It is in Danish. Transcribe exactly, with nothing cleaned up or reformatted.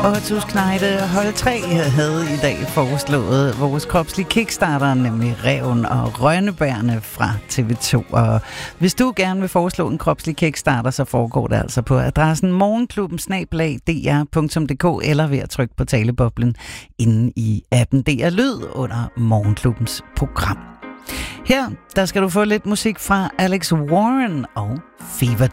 Og Tuskneide hold tre havde i dag foreslået vores kropslige kickstarter, nemlig Ræven og Rønnebærne fra T V to. Og hvis du gerne vil foreslå en kropslig kickstarter, så foregår det altså på adressen morgenklubben snabel-a d r punktum d k eller ved at trykke på taleboblen inde i appen D R Lyd under Morgenklubbens program. Her der skal du få lidt musik fra Alex Warren og Fever